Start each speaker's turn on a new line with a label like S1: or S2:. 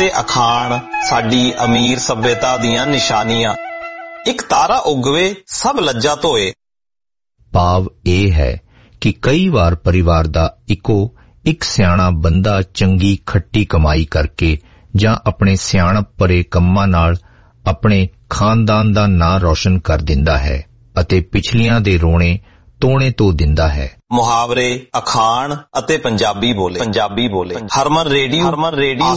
S1: ਅਤੇ ਅਖਾਣ ਸਾਡੀ ਅਮੀਰ ਸੱਭਿਅਤਾ ਦੀਆਂ ਨਿਸ਼ਾਨੀਆਂ। ਇੱਕ ਤਾਰਾ ਉਗਵੇ ਸਭ ਲੱਜਾ ਧੋਏ।
S2: ਭਾਵ ਇਹ ਹੈ ਕਿ ਕਈ ਵਾਰ ਪਰਿਵਾਰ ਦਾ ਇੱਕ ਸਿਆਣਾ ਬੰਦਾ ਚੰਗੀ ਖੱਟੀ ਕਮਾਈ ਕਰਕੇ ਜਾਂ ਆਪਣੇ ਸਿਆਣਪ ਭਰੇ ਕੰਮਾਂ ਨਾਲ ਆਪਣੇ ਖਾਨਦਾਨ ਦਾ ਨਾਂ ਰੌਸ਼ਨ ਕਰ ਦਿੰਦਾ ਹੈ ਅਤੇ ਪਿਛਲੀਆਂ ਦੇ ਰੋਣੇ ਤੋਣੇ ਧੋ ਦਿੰਦਾ ਹੈ। ਮੁਹਾਵਰੇ, ਅਖਾਣ ਅਤੇ ਪੰਜਾਬੀ ਬੋਲੇ। ਹਰਮਨ ਰੇਡੀਓ